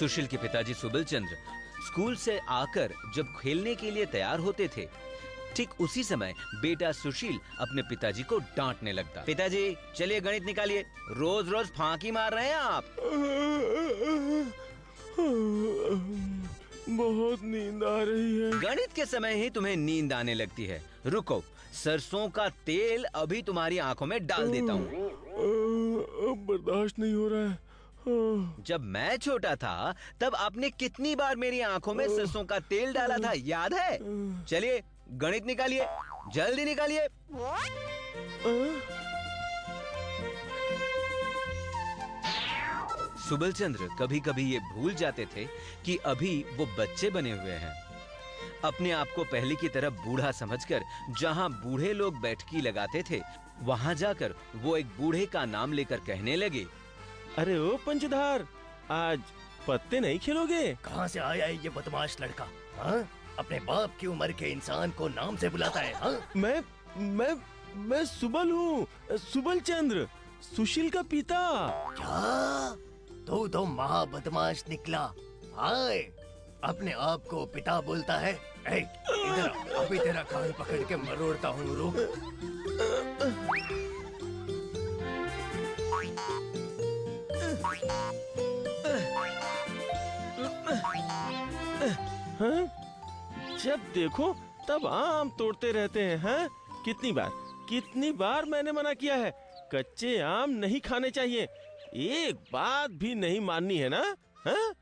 सुशील के पिताजी सुबल चंद्र स्कूल से आकर जब खेलने के लिए तैयार होते थे, ठीक उसी समय बेटा सुशील अपने पिताजी को डांटने लगता। पिताजी चलिए गणित निकालिए, रोज रोज फांकी मार रहे हैं आप। बहुत नींद आ रही है। गणित के समय ही तुम्हें नींद आने लगती है। रुको, सरसों का तेल अभी तुम्हारी आंखों में डाल देता हूँ। अब बर्दाश्त नहीं हो रहा है। जब मैं छोटा था तब आपने कितनी बार मेरी आंखों में सरसों का तेल डाला था, याद है? चलिए गणित निकालिए, जल्दी निकालिए। सुबल चंद्र कभी कभी ये भूल जाते थे कि अभी वो बच्चे बने हुए हैं। अपने आप को पहले की तरह बूढ़ा समझकर जहां बूढ़े लोग बैठकी लगाते थे, वहां जाकर वो एक बूढ़े का नाम लेकर कहने लगे, अरे ओ पंचधार, आज पत्ते नहीं खेलोगे? कहाँ से आया है ये बदमाश लड़का? हाँ? अपने बाप की उम्र के इंसान को नाम से बुलाता है। हाँ? मैं सुबल हूँ, सुबल चंद्र, सुशील का पिता। क्या? तो महा बदमाश निकला। हाय, अपने आप को पिता बोलता है। इधर अभी तेरा कान पकड़ के मरोड़ता हूँ, रुक। हाँ? जब देखो तब आम तोड़ते रहते हैं। हाँ? कितनी बार मैंने मना किया है, कच्चे आम नहीं खाने चाहिए। एक बात भी नहीं माननी है ना? हाँ?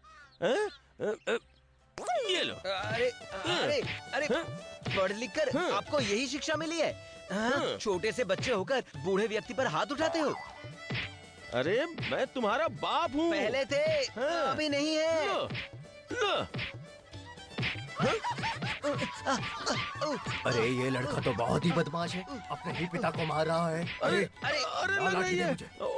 ये लो। अरे पढ़ लिख कर आपको यही शिक्षा मिली है? छोटे से बच्चे होकर बूढ़े व्यक्ति पर हाथ उठाते हो। अरे मैं तुम्हारा बाप हूँ। पहले थे, अभी नहीं है। लो। अरे ये लड़का तो बहुत ही बदमाश है, अपने ही पिता को मार रहा है। अरे लग रही है।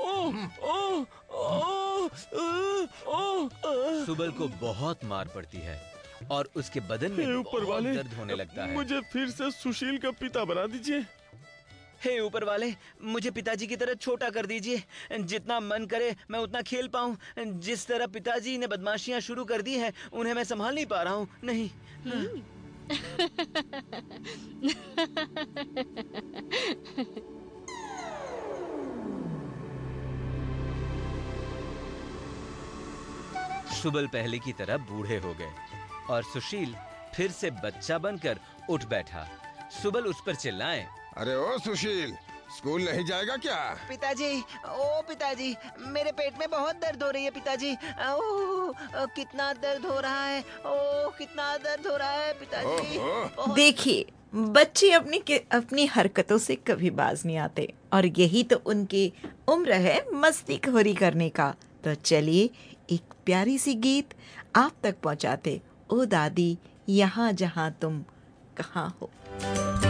सुबल को बहुत मार पड़ती है और उसके बदन में ऊपर बहुत वाले दर्द होने लगता है। मुझे फिर से सुशील का पिता बना दीजिए। हे ऊपर वाले, मुझे पिताजी की तरह छोटा कर दीजिए, जितना मन करे मैं उतना खेल पाऊं। जिस तरह पिताजी ने बदमाशियां शुरू कर दी हैं, उन्हें मैं संभाल नहीं पा रहा हूं। नहीं। सुबल पहले की तरह बूढ़े हो गए और सुशील फिर से बच्चा बनकर उठ बैठा। सुबल उस पर चिल्लाए, अरे ओ सुशील, स्कूल नहीं जाएगा क्या? पिताजी, ओ पिताजी, मेरे पेट में बहुत दर्द हो रही है पिताजी। कितना दर्द हो रहा है, कितना दर्द हो रहा है पिताजी। देखिए, बच्चे अपनी हरकतों से कभी बाज नहीं आते और यही तो उनकी उम्र है मस्तीखोरी करने का। तो चलिए एक प्यारी सी गीत आप तक पहुंचाते। ओ दादी, यहाँ जहाँ तुम कहाँ हो।